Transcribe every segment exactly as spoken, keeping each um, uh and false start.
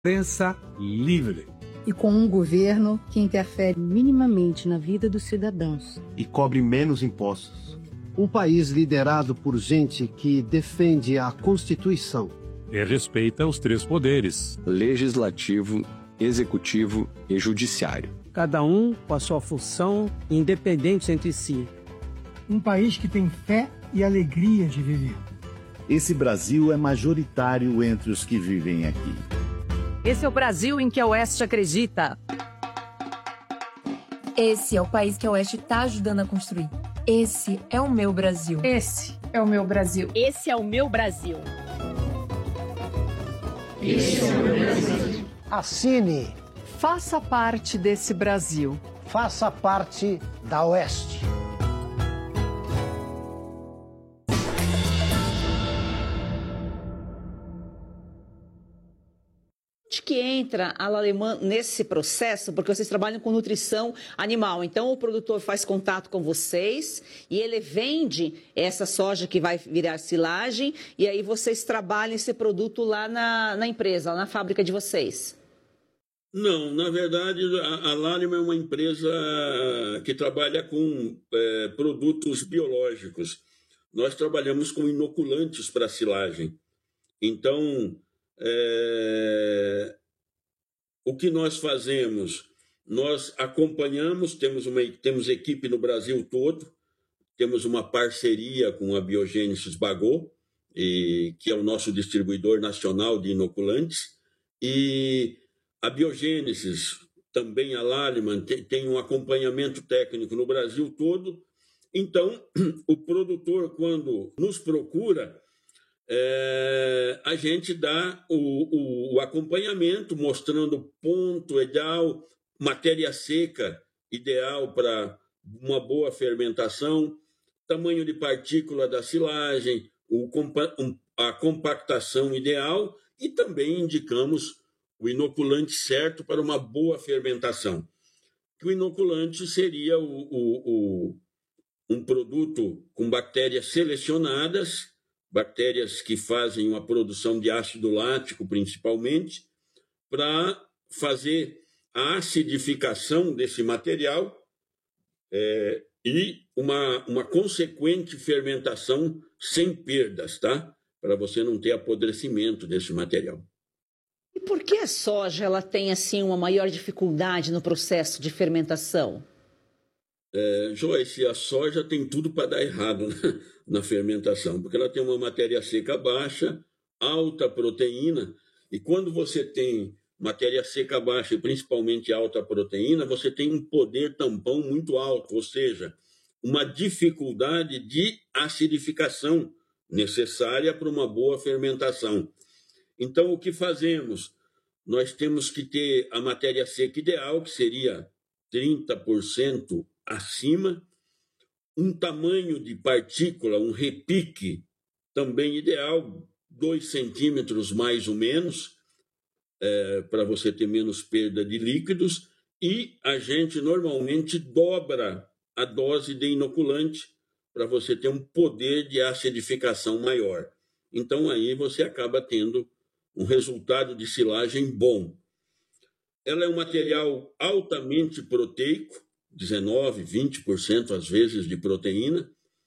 Imprensa livre. E com um governo que interfere minimamente na vida dos cidadãos. E cobre menos impostos. Um país liderado por gente que defende a Constituição. E respeita os três poderes: legislativo, executivo e judiciário. Cada um com a sua função, independentes entre si. Um país que tem fé e alegria de viver. Esse Brasil é majoritário entre os que vivem aqui. Esse é o Brasil em que a Oeste acredita. Esse é o país que a Oeste está ajudando a construir. Esse é o meu Brasil. Esse é o meu Brasil. Esse é o meu Brasil. Esse é o meu Brasil. Assine. Faça parte desse Brasil. Faça parte da Oeste. Que entra a Alemã nesse processo, porque vocês trabalham com nutrição animal, então o produtor faz contato com vocês e ele vende essa soja que vai virar silagem e aí vocês trabalham esse produto lá na, na empresa, lá na fábrica de vocês. Não, na verdade a, a Larimer é uma empresa que trabalha com é, produtos biológicos. Nós trabalhamos com inoculantes para silagem, então É... o que nós fazemos? Nós acompanhamos, temos, uma, temos equipe no Brasil todo, temos uma parceria com a Biogênesis Bagô, e, que é o nosso distribuidor nacional de inoculantes, e a Biogênesis, também a Lallemand, tem, tem um acompanhamento técnico no Brasil todo. Então, o produtor, quando nos procura, É, a gente dá o, o, o acompanhamento, mostrando o ponto ideal, matéria seca ideal para uma boa fermentação, tamanho de partícula da silagem, o, a compactação ideal e também indicamos o inoculante certo para uma boa fermentação. O inoculante seria o, o, o, um produto com bactérias selecionadas, bactérias que fazem uma produção de ácido lático, principalmente, para fazer a acidificação desse material é, e uma, uma consequente fermentação sem perdas, tá? Para você não ter apodrecimento desse material. E por que a soja ela tem assim uma maior dificuldade no processo de fermentação? É, Joyce, a soja tem tudo para dar errado na, na fermentação, porque ela tem uma matéria seca baixa, alta proteína, e quando você tem matéria seca baixa e principalmente alta proteína, você tem um poder tampão muito alto, ou seja, uma dificuldade de acidificação necessária para uma boa fermentação. Então, o que fazemos? Nós temos que ter a matéria seca ideal, que seria trinta por cento acima, um tamanho de partícula, um repique também ideal, dois centímetros mais ou menos, é, para você ter menos perda de líquidos, e a gente normalmente dobra a dose de inoculante para você ter um poder de acidificação maior. Então aí você acaba tendo um resultado de silagem bom. Ela é um material altamente proteico, dezenove, vinte por cento às vezes de proteína,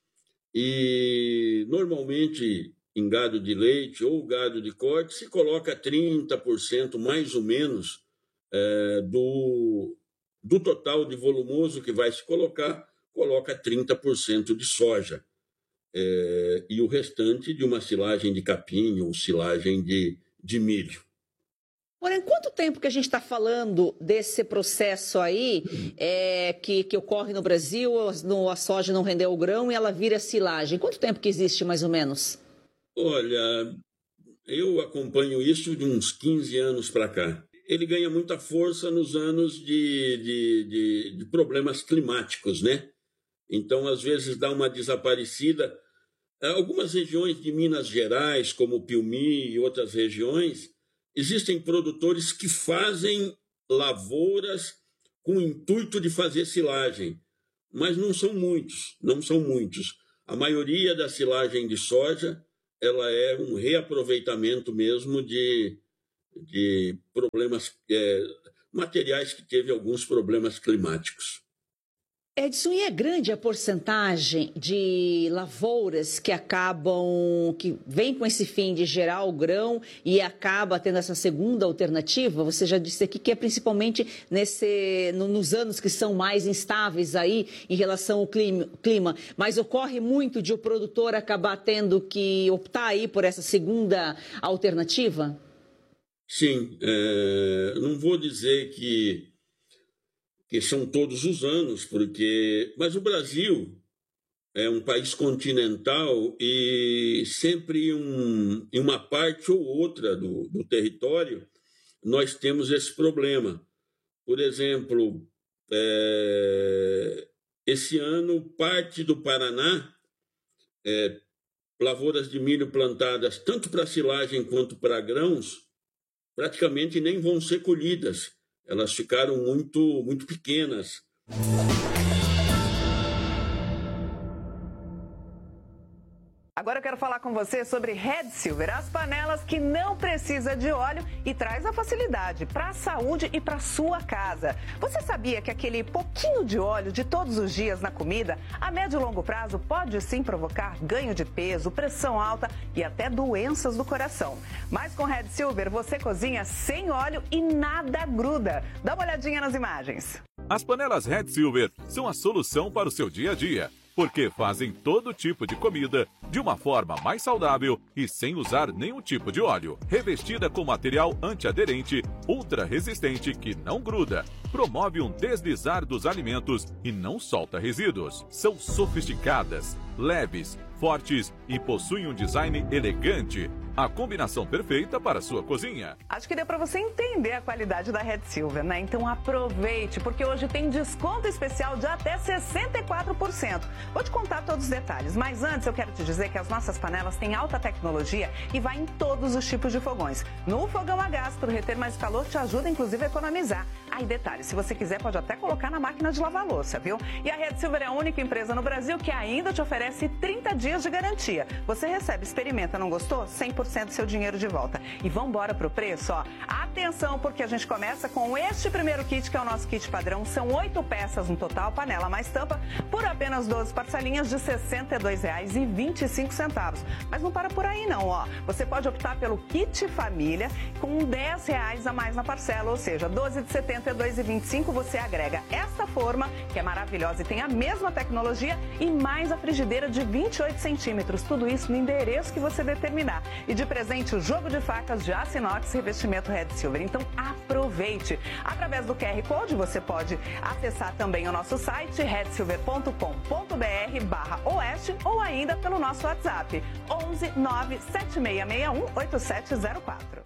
e normalmente em gado de leite ou gado de corte se coloca trinta por cento mais ou menos é, do, do total de volumoso que vai se colocar, coloca trinta por cento de soja, é, e o restante de uma silagem de capim ou silagem de, de milho. Porém, quanto tempo que a gente está falando desse processo aí, é, que, que ocorre no Brasil, no, a soja não rendeu o grão e ela vira silagem? Quanto tempo que existe, mais ou menos? Olha, eu acompanho isso de uns quinze anos para cá. Ele ganha muita força nos anos de, de, de, de problemas climáticos, né? Então, às vezes, dá uma desaparecida. Algumas regiões de Minas Gerais, como Piumhi e outras regiões, existem produtores que fazem lavouras com o intuito de fazer silagem, mas não são muitos, não são muitos. A maioria da silagem de soja, ela é um reaproveitamento mesmo de, de problemas, é, materiais que teve alguns problemas climáticos. Edson, e é grande a porcentagem de lavouras que acabam, que vem com esse fim de gerar o grão e acaba tendo essa segunda alternativa? Você já disse aqui que é principalmente nesse, no, nos anos que são mais instáveis aí em relação ao clima, clima, mas ocorre muito de o produtor acabar tendo que optar aí por essa segunda alternativa? Sim, é, não vou dizer que que são todos os anos, porque... Mas o Brasil é um país continental e sempre um, em uma parte ou outra do, do território nós temos esse problema. Por exemplo, é, esse ano, parte do Paraná, é, lavouras de milho plantadas tanto para silagem quanto para grãos, praticamente nem vão ser colhidas. Elas ficaram muito, muito pequenas. Agora eu quero falar com você sobre Red Silver, as panelas que não precisa de óleo e traz a facilidade para a saúde e para sua casa. Você sabia que aquele pouquinho de óleo de todos os dias na comida, a médio e longo prazo, pode sim provocar ganho de peso, pressão alta e até doenças do coração. Mas com Red Silver você cozinha sem óleo e nada gruda. Dá uma olhadinha nas imagens. As panelas Red Silver são a solução para o seu dia a dia, porque fazem todo tipo de comida de uma forma mais saudável e sem usar nenhum tipo de óleo. Revestida com material antiaderente, ultra resistente que não gruda, promove um deslizar dos alimentos e não solta resíduos. São sofisticadas, leves, fortes e possuem um design elegante. A combinação perfeita para a sua cozinha. Acho que deu para você entender a qualidade da Red Silver, né? Então aproveite, porque hoje tem desconto especial de até sessenta e quatro por cento. Vou te contar todos os detalhes, mas antes eu quero te dizer que as nossas panelas têm alta tecnologia e vai em todos os tipos de fogões. No fogão a gás, para reter mais calor, te ajuda inclusive a economizar. Aí detalhe, se você quiser pode até colocar na máquina de lavar louça, viu? E a Red Silver é a única empresa no Brasil que ainda te oferece trinta dias de garantia. Você recebe, experimenta, não gostou? cem por cento do seu dinheiro de volta. E vamos embora pro preço, ó. Atenção, porque a gente começa com este primeiro kit, que é o nosso kit padrão. São oito peças no total, panela mais tampa, por apenas doze parcelinhas de sessenta e dois reais e vinte e cinco centavos. Mas não para por aí não, ó. Você pode optar pelo kit família com dez reais a mais na parcela, ou seja, doze de setenta e dois e vinte e cinco, você agrega esta forma, que é maravilhosa e tem a mesma tecnologia, e mais a frigideira de vinte e oito centímetros. Tudo isso no endereço que você determinar. E de presente o jogo de facas de aço inox revestimento Red Silver. Então aproveite. Através do Q R Code você pode acessar também o nosso site red silver ponto com ponto br barra oeste ou ainda pelo nosso WhatsApp onze nove sete seis seis um oito sete zero quatro.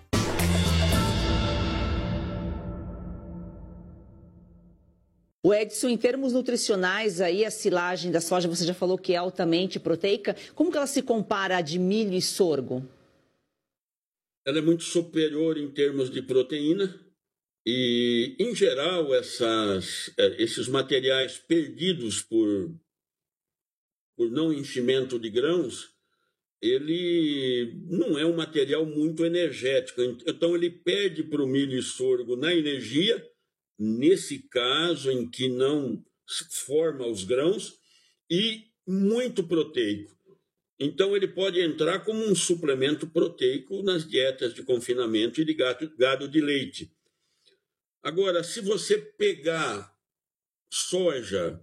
O Edson, em termos nutricionais, aí a silagem da soja, você já falou que é altamente proteica. Como que ela se compara à de milho e sorgo? Ela é muito superior em termos de proteína e, em geral, essas, esses materiais perdidos por, por não enchimento de grãos, ele não é um material muito energético. Então, ele perde para o milho e sorgo na energia, nesse caso em que não forma os grãos, e muito proteico. Então, ele pode entrar como um suplemento proteico nas dietas de confinamento e de gado, gado de leite. Agora, se você pegar soja,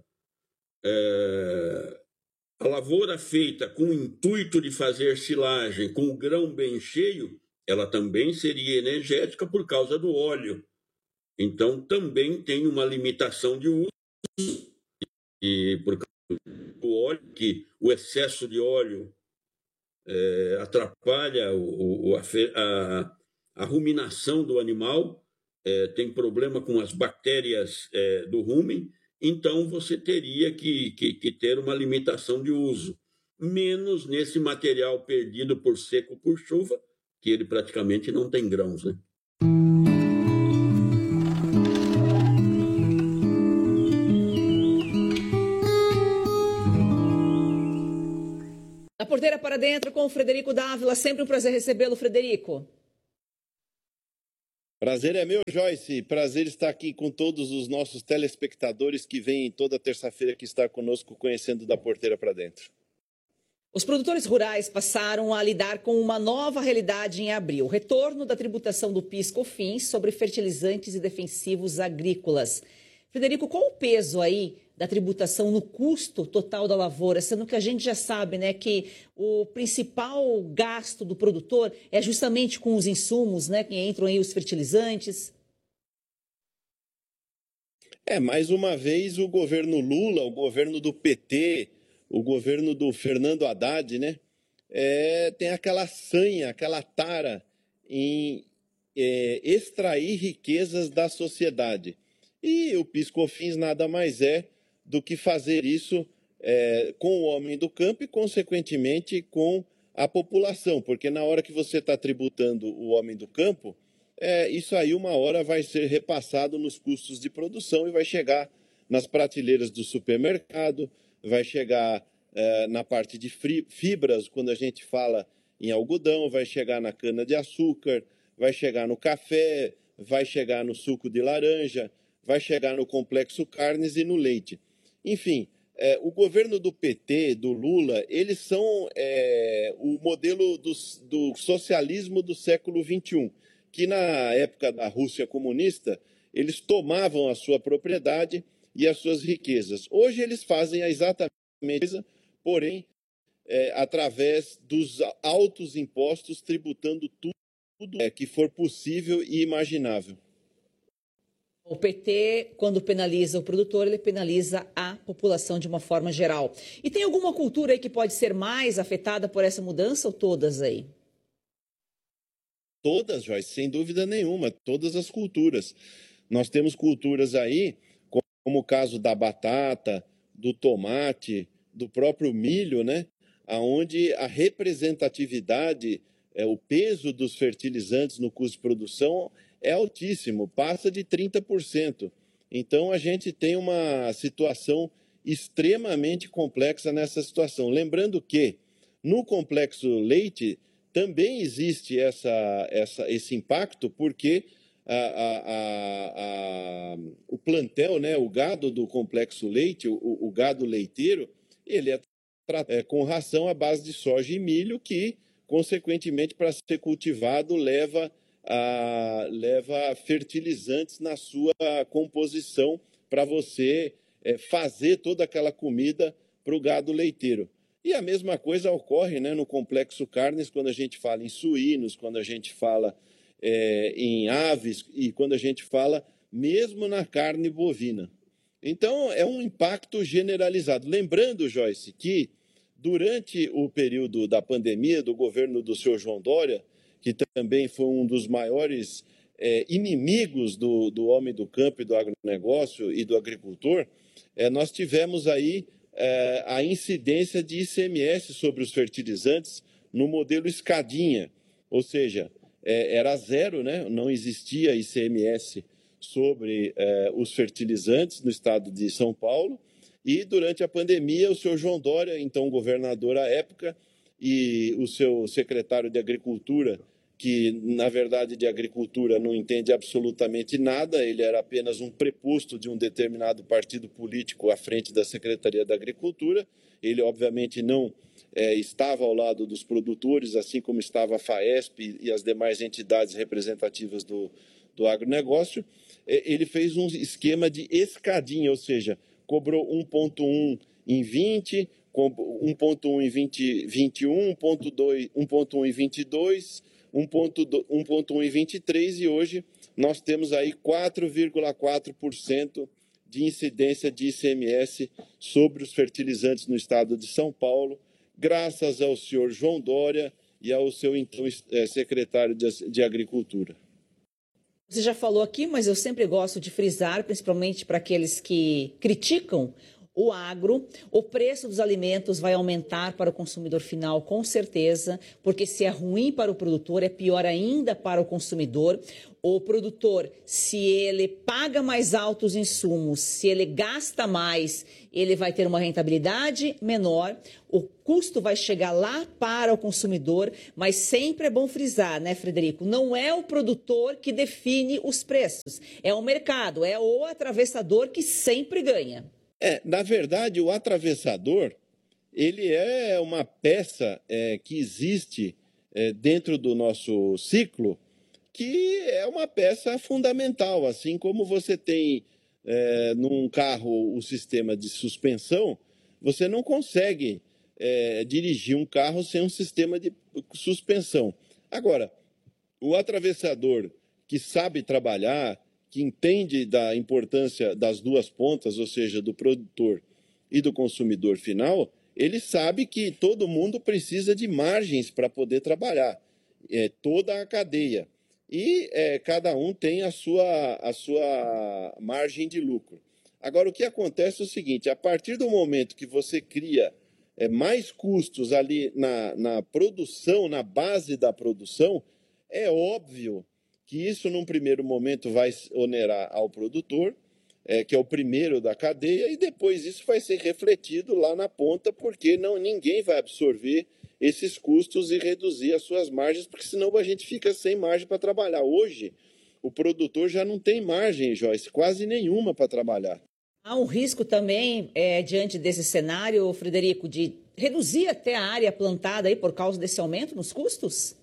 é, a lavoura feita com o intuito de fazer silagem, com o grão bem cheio, ela também seria energética por causa do óleo. Então, também tem uma limitação de uso, e por causa do óleo, que o excesso de óleo é, atrapalha o, o, a, a, a ruminação do animal, é, tem problema com as bactérias é, do rumen, então você teria que, que, que ter uma limitação de uso, menos nesse material perdido por seco, por chuva, que ele praticamente não tem grãos, né? Da porteira para dentro com o Frederico Dávila, sempre um prazer recebê-lo, Frederico. Prazer é meu, Joyce. Prazer estar aqui com todos os nossos telespectadores que vêm toda terça-feira aqui estar conosco, conhecendo da porteira para dentro. Os produtores rurais passaram a lidar com uma nova realidade em abril. O retorno da tributação do PIS/COFINS sobre fertilizantes e defensivos agrícolas. Frederico, qual o peso aí da tributação no custo total da lavoura, sendo que a gente já sabe, né, que o principal gasto do produtor é justamente com os insumos, né, que entram aí os fertilizantes? É, mais uma vez o governo Lula, o governo do P T, o governo do Fernando Haddad, né, é, tem aquela sanha, aquela tara em é, extrair riquezas da sociedade. E o PIS/COFINS nada mais é do que fazer isso é, com o homem do campo e, consequentemente, com a população. Porque na hora que você está tributando o homem do campo, é, isso aí uma hora vai ser repassado nos custos de produção e vai chegar nas prateleiras do supermercado, vai chegar é, na parte de fibras, quando a gente fala em algodão, vai chegar na cana-de-açúcar, vai chegar no café, vai chegar no suco de laranja, vai chegar no complexo carnes e no leite. Enfim, é, o governo do P T, do Lula, eles são é, o modelo do, do socialismo do século vinte e um, que na época da Rússia comunista, eles tomavam a sua propriedade e as suas riquezas. Hoje eles fazem exatamente a mesma coisa, porém, é, através dos altos impostos, tributando tudo, tudo é, que for possível e imaginável. O P T, quando penaliza o produtor, ele penaliza a população de uma forma geral. E tem alguma cultura aí que pode ser mais afetada por essa mudança ou todas aí? Todas, Joyce, sem dúvida nenhuma, todas as culturas. Nós temos culturas aí, como o caso da batata, do tomate, do próprio milho, né? Onde a representatividade, é, o peso dos fertilizantes no custo de produção é altíssimo, passa de trinta por cento. Então, a gente tem uma situação extremamente complexa nessa situação. Lembrando que, no complexo leite, também existe essa, essa, esse impacto, porque a, a, a, a, o plantel, né, o gado do complexo leite, o, o gado leiteiro, ele é, é com ração à base de soja e milho, que, consequentemente, para ser cultivado, leva... A, leva fertilizantes na sua composição para você é, fazer toda aquela comida para o gado leiteiro. E a mesma coisa ocorre, né, no complexo carnes, quando a gente fala em suínos, quando a gente fala é, em aves e quando a gente fala mesmo na carne bovina. Então, é um impacto generalizado. Lembrando, Joyce, que durante o período da pandemia do governo do senhor João Dória, que também foi um dos maiores é, inimigos do, do homem do campo e do agronegócio e do agricultor, é, nós tivemos aí é, a incidência de I C M S sobre os fertilizantes no modelo escadinha, ou seja, é, era zero, né? Não existia I C M S sobre é, os fertilizantes no estado de São Paulo, e durante a pandemia o senhor João Dória, então governador à época, e o seu secretário de Agricultura, que, na verdade, de agricultura não entende absolutamente nada, ele era apenas um preposto de um determinado partido político à frente da Secretaria da Agricultura. Ele, obviamente, não é, estava ao lado dos produtores, assim como estava a FAESP e as demais entidades representativas do, do agronegócio. Ele fez um esquema de escadinha, ou seja, cobrou um vírgula um em vinte, um vírgula um em vinte, vinte e um, um vírgula um em vinte e dois, um vírgula um em vinte e três, e hoje nós temos aí quatro vírgula quatro por cento de incidência de I C M S sobre os fertilizantes no estado de São Paulo, graças ao senhor João Dória e ao seu então secretário de Agricultura. Você já falou aqui, mas eu sempre gosto de frisar, principalmente para aqueles que criticam, o agro, o preço dos alimentos vai aumentar para o consumidor final, com certeza, porque se é ruim para o produtor, é pior ainda para o consumidor. O produtor, se ele paga mais altos insumos, se ele gasta mais, ele vai ter uma rentabilidade menor, o custo vai chegar lá para o consumidor, mas sempre é bom frisar, né, Frederico? Não é o produtor que define os preços, é o mercado, é o atravessador que sempre ganha. É, na verdade, o atravessador, ele é uma peça é, que existe é, dentro do nosso ciclo, que é uma peça fundamental, assim como você tem é, num carro o sistema de suspensão, você não consegue é, dirigir um carro sem um sistema de suspensão. Agora, o atravessador que sabe trabalhar, que entende da importância das duas pontas, ou seja, do produtor e do consumidor final, ele sabe que todo mundo precisa de margens para poder trabalhar, é, toda a cadeia. E é, cada um tem a sua, a sua margem de lucro. Agora, o que acontece é o seguinte, a partir do momento que você cria é, mais custos ali na, na produção, na base da produção, é óbvio que isso, num primeiro momento, vai onerar ao produtor, é, que é o primeiro da cadeia, e depois isso vai ser refletido lá na ponta, porque não, ninguém vai absorver esses custos e reduzir as suas margens, porque senão a gente fica sem margem para trabalhar. Hoje, o produtor já não tem margem, Joyce, quase nenhuma para trabalhar. Há um risco também, é, diante desse cenário, Frederico, de reduzir até a área plantada aí por causa desse aumento nos custos?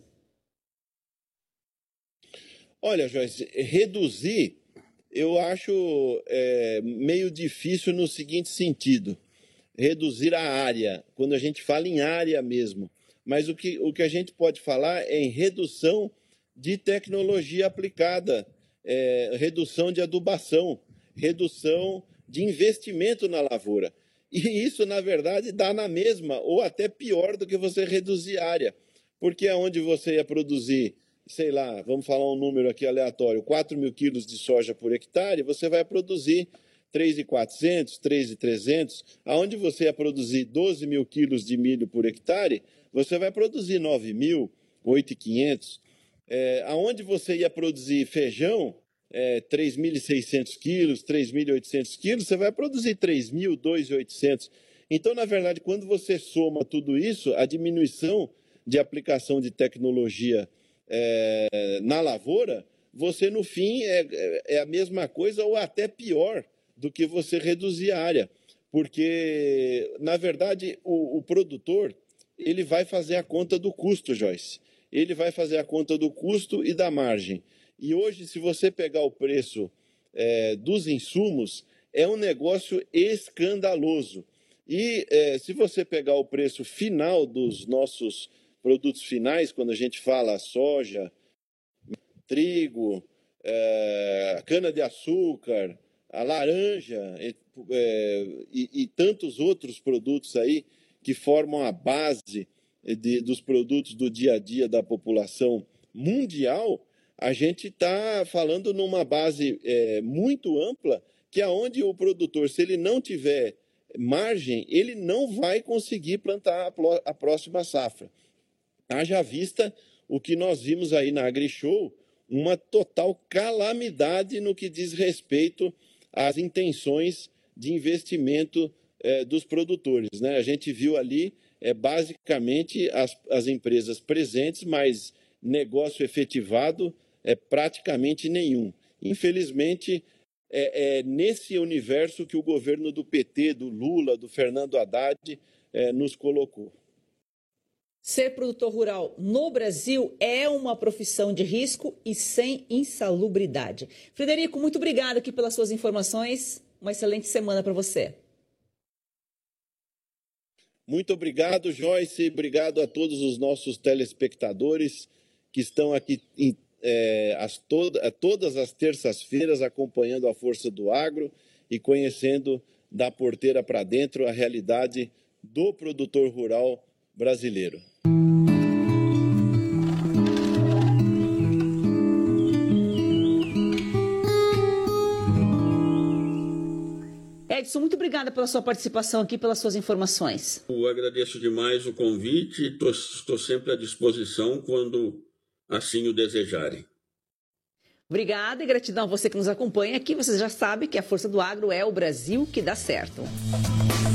Olha, Joyce, reduzir eu acho é, meio difícil no seguinte sentido. Reduzir a área, quando a gente fala em área mesmo. Mas o que, o que a gente pode falar é em redução de tecnologia aplicada, é, redução de adubação, redução de investimento na lavoura. E isso, na verdade, dá na mesma, ou até pior do que você reduzir a área. Porque aonde você ia produzir, sei lá, vamos falar um número aqui aleatório, quatro mil quilos de soja por hectare, você vai produzir três mil e quatrocentos, três mil e trezentos, aonde você ia produzir doze mil quilos de milho por hectare, você vai produzir nove mil, oito mil e quinhentos. É, aonde você ia produzir feijão, é, três mil e seiscentos quilos, três mil e oitocentos quilos, você vai produzir três mil, dois mil e oitocentos. Então, na verdade, quando você soma tudo isso, a diminuição de aplicação de tecnologia é, na lavoura, você, no fim, é, é a mesma coisa ou até pior do que você reduzir a área, porque, na verdade, o, o produtor ele vai fazer a conta do custo, Joyce. Ele vai fazer a conta do custo e da margem. E hoje, se você pegar o preço é, dos insumos, é um negócio escandaloso. E é, se você pegar o preço final dos nossos produtos finais, quando a gente fala soja, trigo, é, cana-de-açúcar, a laranja é, e, e tantos outros produtos aí que formam a base de, dos produtos do dia a dia da população mundial, a gente está falando numa base é, muito ampla, que é onde o produtor, se ele não tiver margem, ele não vai conseguir plantar a, a próxima safra. Haja vista o que nós vimos aí na AgriShow, uma total calamidade no que diz respeito às intenções de investimento é, dos produtores, né? A gente viu ali é, basicamente as, as empresas presentes, mas negócio efetivado é praticamente nenhum. Infelizmente, é, é nesse universo que o governo do P T, do Lula, do Fernando Haddad, é, nos colocou. Ser produtor rural no Brasil é uma profissão de risco e sem insalubridade. Frederico, muito obrigado aqui pelas suas informações. Uma excelente semana para você. Muito obrigado, Joyce. Obrigado a todos os nossos telespectadores que estão aqui em, é, as to todas as terças-feiras acompanhando a Força do Agro e conhecendo da porteira para dentro a realidade do produtor rural brasileiro. Edson Edson, muito obrigada pela sua participação aqui, pelas suas informações. Eu agradeço demais o convite e estou sempre à disposição quando assim o desejarem. Obrigada e gratidão a você que nos acompanha aqui. Você já sabe que a força do agro é o Brasil que dá certo.